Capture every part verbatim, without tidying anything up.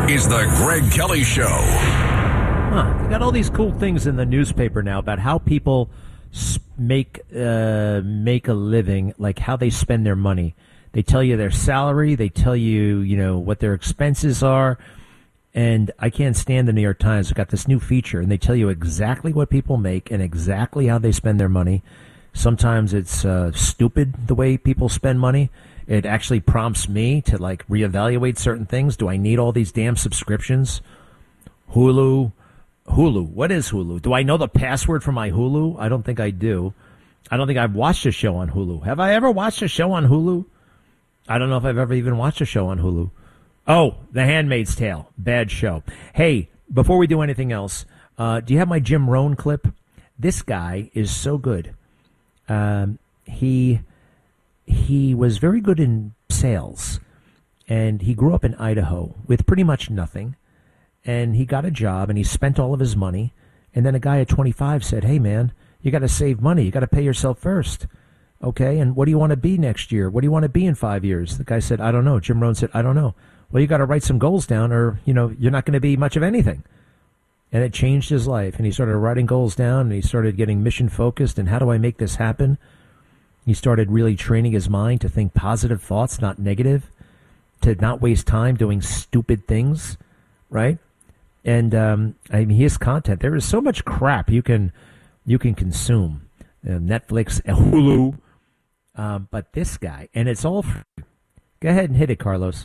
is the Greg Kelly Show. Huh. They got all these cool things in the newspaper now about how people make uh, make a living, like how they spend their money. They tell you their salary. They tell you, you know, what their expenses are. And I can't stand the New York Times. They've got this new feature, and they tell you exactly what people make and exactly how they spend their money. Sometimes it's uh, stupid the way people spend money. It actually prompts me to, like, reevaluate certain things. Do I need all these damn subscriptions? Hulu. Hulu. What is Hulu? Do I know the password for my Hulu? I don't think I do. I don't think I've watched a show on Hulu. Have I ever watched a show on Hulu? I don't know if I've ever even watched a show on Hulu. Oh, The Handmaid's Tale. Bad show. Hey, before we do anything else, uh, do you have my Jim Rohn clip? This guy is so good. Um, he he was very good in sales, and he grew up in Idaho with pretty much nothing, and he got a job, and he spent all of his money, and then a guy at twenty-five said, hey, man, you got to save money. You got to pay yourself first. Okay, and what do you want to be next year? What do you want to be in five years? The guy said, I don't know. Jim Rohn said, I don't know. Well, you got to write some goals down, or, you know, you're not going to be much of anything. And it changed his life. And he started writing goals down, and he started getting mission focused. And how do I make this happen? He started really training his mind to think positive thoughts, not negative, to not waste time doing stupid things, right? And um, I mean, his content, there is so much crap you can you can consume. Uh, Netflix, Hulu, um, but this guy, and it's all free. Go ahead and hit it, Carlos.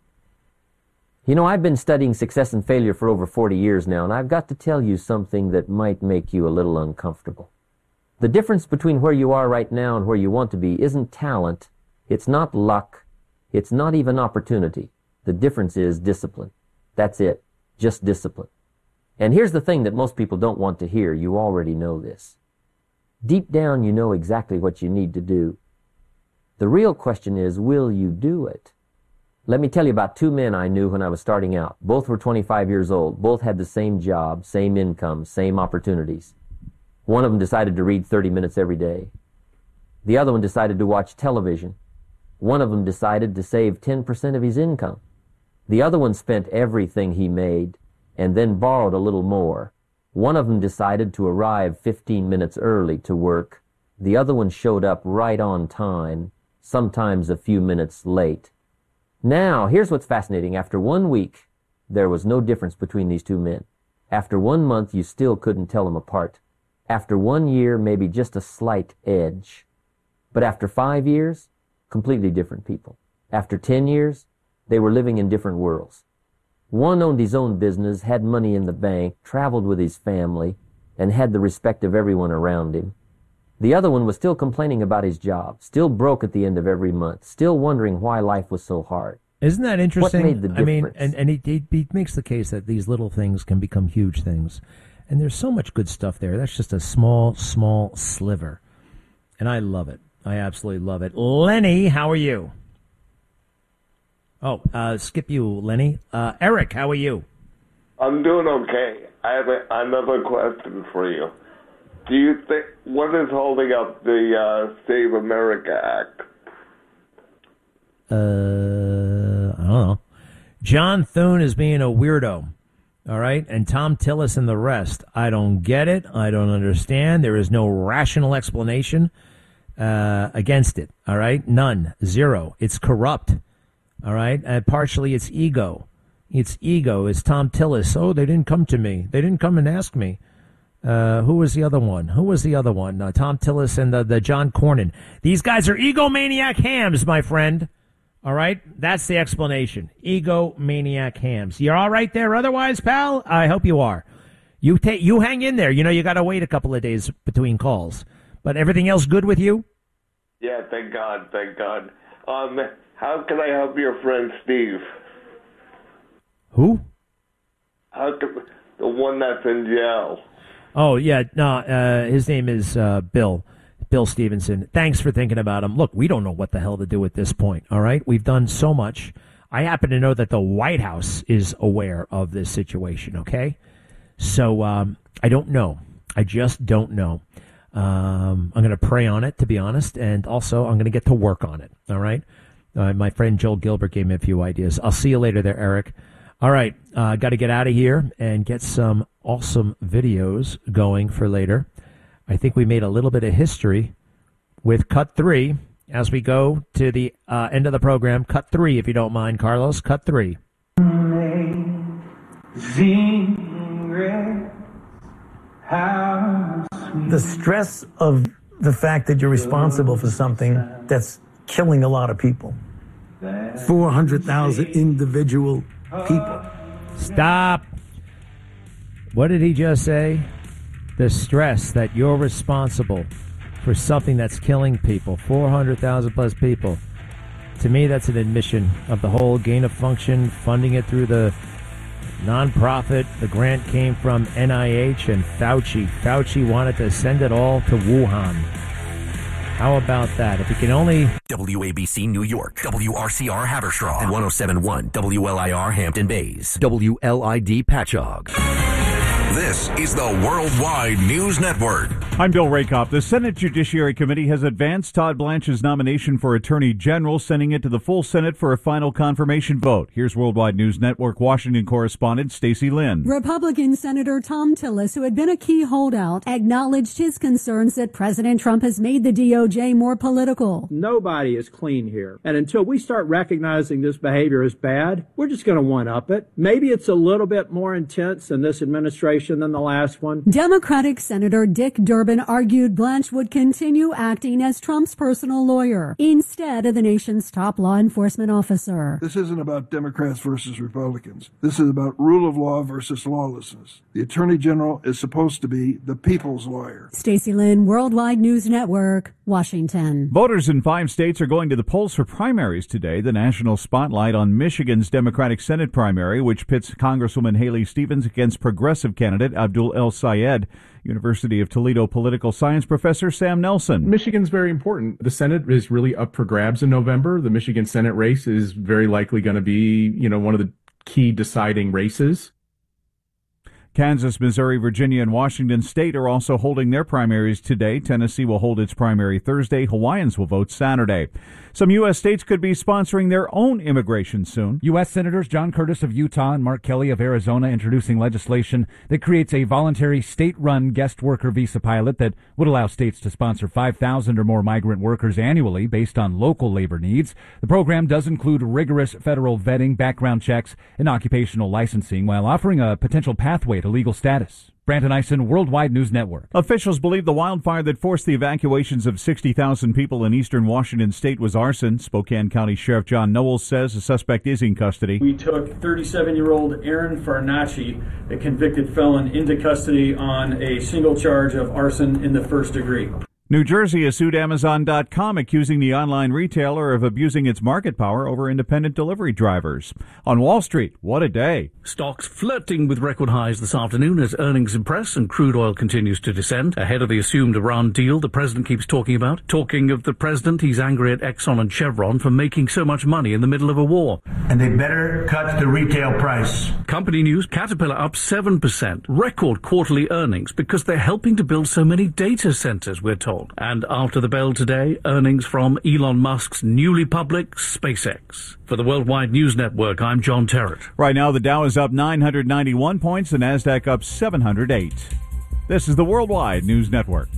You know, I've been studying success and failure for over forty years now, and I've got to tell you something that might make you a little uncomfortable. The difference between where you are right now and where you want to be isn't talent, it's not luck, it's not even opportunity. The difference is discipline. That's it. Just discipline. And here's the thing that most people don't want to hear. You already know this. Deep down, you know exactly what you need to do. The real question is, will you do it? Let me tell you about two men I knew when I was starting out. Both were twenty-five years old. Both had the same job, same income, same opportunities. One of them decided to read thirty minutes every day. The other one decided to watch television. One of them decided to save ten percent of his income. The other one spent everything he made and then borrowed a little more. One of them decided to arrive fifteen minutes early to work. The other one showed up right on time, sometimes a few minutes late. Now, here's what's fascinating. After one week, there was no difference between these two men. After one month, you still couldn't tell them apart. After one year, maybe just a slight edge. But after five years, completely different people. After ten years, they were living in different worlds. One owned his own business, had money in the bank, traveled with his family, and had the respect of everyone around him. The other one was still complaining about his job, still broke at the end of every month, still wondering why life was so hard. Isn't that interesting? What made the difference? I mean, and, and he, he, he makes the case that these little things can become huge things. And there's so much good stuff there. That's just a small, small sliver. And I love it. I absolutely love it. Lenny, how are you? Oh, uh, skip you, Lenny. Uh, Eric, how are you? I'm doing okay. I have a, another question for you. Do you think, what is holding up the uh, Save America Act? Uh, I don't know. John Thune is being a weirdo, all right? And Tom Tillis and the rest. I don't get it. I don't understand. There is no rational explanation uh, against it, all right? None. Zero. It's corrupt, all right? And partially it's ego. It's ego. It's Tom Tillis. Oh, they didn't come to me. They didn't come and ask me. Uh, who was the other one? Who was the other one? Uh, Tom Tillis and the, the John Cornyn. These guys are egomaniac hams, my friend. All right? That's the explanation. Egomaniac hams. You're all right there otherwise, pal? I hope you are. You take, you hang in there. You know, you got to wait a couple of days between calls. But everything else good with you? Yeah, thank God, thank God. Um, how can I help your friend Steve? Who? How can, the one that's in jail. Oh, yeah, no, uh, his name is uh, Bill, Bill Stevenson. Thanks for thinking about him. Look, we don't know what the hell to do at this point, all right? We've done so much. I happen to know that the White House is aware of this situation, okay? So um, I don't know. I just don't know. Um, I'm going to pray on it, to be honest, and also I'm going to get to work on it, all right? Uh, my friend Joel Gilbert gave me a few ideas. I'll see you later there, Eric. All right, uh, got to get out of here and get some awesome videos going for later. I think we made a little bit of history with cut three as we go to the uh, end of the program. Cut three, if you don't mind, Carlos. Cut three. The stress of the fact that you're responsible for something that's killing a lot of people. four hundred thousand individual people. Stop. What did he just say? The stress that you're responsible for something that's killing people. four hundred thousand plus people. To me, that's an admission of the whole gain of function, funding it through the nonprofit. The grant came from N I H and Fauci. Fauci wanted to send it all to Wuhan. How about that? If you can only... W A B C New York, W R C R Haverstraw, and one oh seven point one W L I R Hampton Bays, W L I D Patchogue. This is the Worldwide News Network. I'm Bill Rakoff. The Senate Judiciary Committee has advanced Todd Blanche's nomination for Attorney General, sending it to the full Senate for a final confirmation vote. Here's Worldwide News Network Washington correspondent Stacey Lynn. Republican Senator Tom Tillis, who had been a key holdout, acknowledged his concerns that President Trump has made the D O J more political. Nobody is clean here. And until we start recognizing this behavior as bad, we're just going to one-up it. Maybe it's a little bit more intense in this administration than the last one. Democratic Senator Dick Durbin argued Blanche would continue acting as Trump's personal lawyer instead of the nation's top law enforcement officer. This isn't about Democrats versus Republicans. This is about rule of law versus lawlessness. The Attorney General is supposed to be the people's lawyer. Stacey Lynn, Worldwide News Network, Washington. Voters in five states are going to the polls for primaries today. The national spotlight on Michigan's Democratic Senate primary, which pits Congresswoman Haley Stevens against progressive candidate Abdul El Sayed. University of Toledo political science professor Sam Nelson. Michigan's very important. The Senate is really up for grabs in November. The Michigan Senate race is very likely going to be, you know, one of the key deciding races. Kansas, Missouri, Virginia, and Washington State are also holding their primaries today. Tennessee will hold its primary Thursday. Hawaiians will vote Saturday. Some U S states could be sponsoring their own immigration soon. U S Senators John Curtis of Utah and Mark Kelly of Arizona introducing legislation that creates a voluntary state-run guest worker visa pilot that would allow states to sponsor five thousand or more migrant workers annually based on local labor needs. The program does include rigorous federal vetting, background checks, and occupational licensing while offering a potential pathway to legal status. Brandon Eisen, Worldwide News Network. Officials believe the wildfire that forced the evacuations of sixty thousand people in eastern Washington state was arson. Spokane County Sheriff John Knowles says the suspect is in custody. We took thirty-seven-year-old Aaron Farnacci, a convicted felon, into custody on a single charge of arson in the first degree. New Jersey has sued Amazon dot com, accusing the online retailer of abusing its market power over independent delivery drivers. On Wall Street, what a day. Stocks flirting with record highs this afternoon as earnings impress and crude oil continues to descend. Ahead of the assumed Iran deal the president keeps talking about. Talking of the president, he's angry at Exxon and Chevron for making so much money in the middle of a war. And they better cut the retail price. Company news, Caterpillar up seven percent. Record quarterly earnings because they're helping to build so many data centers, we're told. And after the bell today, earnings from Elon Musk's newly public SpaceX. For the Worldwide News Network, I'm John Terrett. Right now, the Dow is up nine hundred ninety-one points, the NASDAQ up seven hundred eight. This is the Worldwide News Network.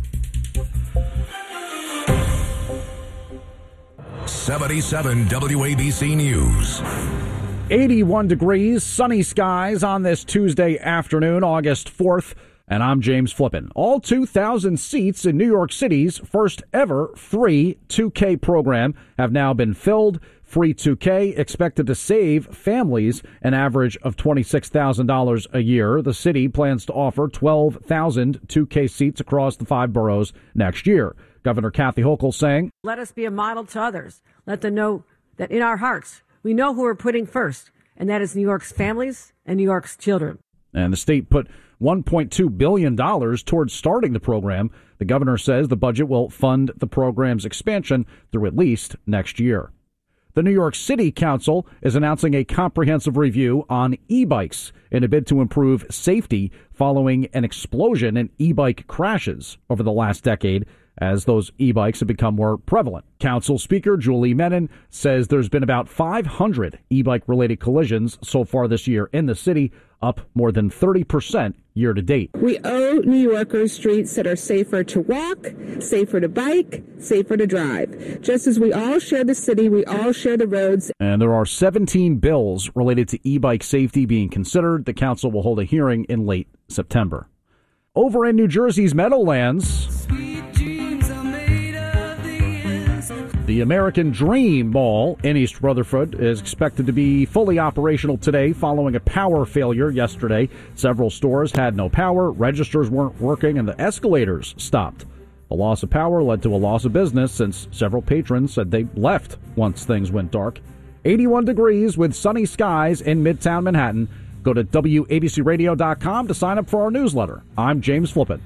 seventy-seven W A B C News. eighty-one degrees, sunny skies on this Tuesday afternoon, August fourth. And I'm James Flippin. All two thousand seats in New York City's first ever free two K program have now been filled. Free two K expected to save families an average of twenty-six thousand dollars a year. The city plans to offer twelve thousand two K seats across the five boroughs next year. Governor Kathy Hochul saying, "Let us be a model to others. Let them know that in our hearts, we know who we're putting first, and that is New York's families and New York's children." And the state put one point two billion dollars towards starting the program. The governor says the budget will fund the program's expansion through at least next year. The New York City Council is announcing a comprehensive review on e-bikes in a bid to improve safety following an explosion in e-bike crashes over the last decade as those e-bikes have become more prevalent. Council Speaker Julie Menin says there's been about five hundred e-bike related collisions so far this year in the city, up more than thirty percent year to date. We owe New Yorkers streets that are safer to walk, safer to bike, safer to drive. Just as we all share the city, we all share the roads. And there are seventeen bills related to e-bike safety being considered. The council will hold a hearing in late September. Over in New Jersey's Meadowlands, the American Dream Mall in East Rutherford is expected to be fully operational today following a power failure yesterday. Several stores had no power, registers weren't working, and the escalators stopped. The loss of power led to a loss of business since several patrons said they left once things went dark. eighty-one degrees with sunny skies in Midtown Manhattan. Go to W A B C radio dot com to sign up for our newsletter. I'm James Flippin.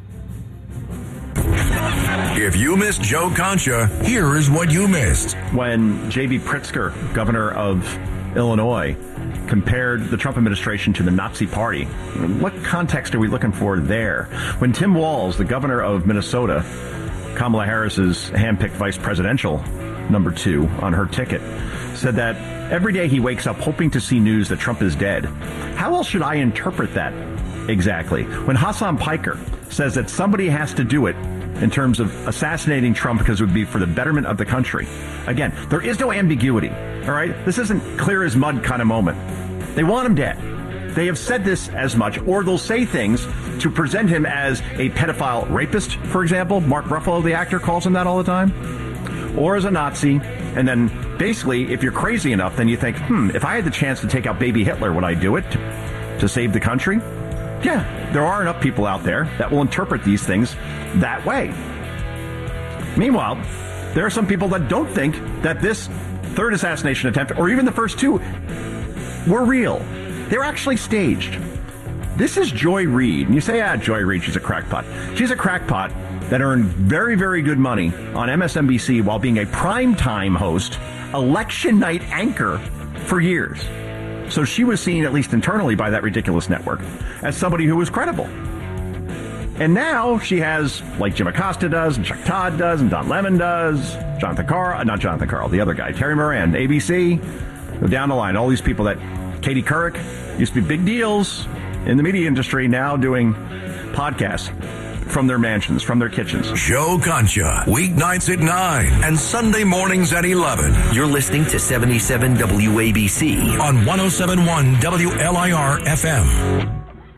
If you missed Joe Concha, here is what you missed. When J B Pritzker, governor of Illinois, compared the Trump administration to the Nazi Party, what context are we looking for there? When Tim Walz, the governor of Minnesota, Kamala Harris's handpicked vice presidential number two on her ticket, said that every day he wakes up hoping to see news that Trump is dead. How else should I interpret that exactly? When Hassan Piker says that somebody has to do it in terms of assassinating Trump because it would be for the betterment of the country. Again, there is no ambiguity, all right? This isn't clear as mud kind of moment. They want him dead. They have said this as much, or they'll say things to present him as a pedophile rapist, for example. Mark Ruffalo, the actor, calls him that all the time. Or as a Nazi. And then basically, if you're crazy enough, then you think, hmm, if I had the chance to take out baby Hitler, would I do it to, to save the country? Yeah, there are enough people out there that will interpret these things that way. Meanwhile, there are some people that don't think that this third assassination attempt, or even the first two, were real. They're actually staged. This is Joy Reid. And you say, ah, Joy Reid, she's a crackpot. She's a crackpot that earned very, very good money on M S N B C while being a primetime host, election night anchor for years. So she was seen, at least internally by that ridiculous network, as somebody who was credible. And now she has, like Jim Acosta does, and Chuck Todd does, and Don Lemon does, Jonathan Carl, not Jonathan Carl, the other guy, Terry Moran, A B C, go down the line, all these people that, Katie Couric, used to be big deals in the media industry, now doing podcasts from their mansions, from their kitchens. Joe Concha, weeknights at nine and Sunday mornings at eleven. You're listening to seventy-seven W A B C on one oh seven point one W L I R F M.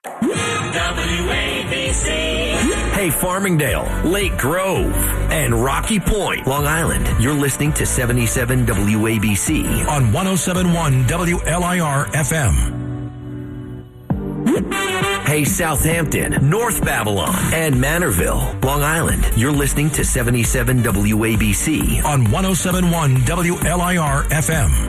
W A B C. Hey, Farmingdale, Lake Grove, and Rocky Point, Long Island. You're listening to seventy-seven W A B C on one oh seven point one W L I R F M. Hey, Southampton, North Babylon, and Manorville, Long Island. You're listening to seventy-seven W A B C on one oh seven point one W L I R F M.